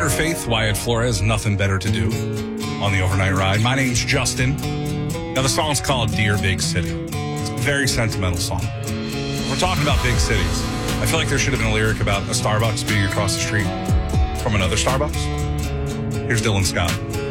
Faith, Wyatt Flores, Nothing Better to Do on the overnight ride. My name's Justin. Now, the song's called Dear Big City. It's a very sentimental song. We're talking about big cities. I feel like there should have been a lyric about a Starbucks being across the street from another Starbucks. Here's Dylan Scott.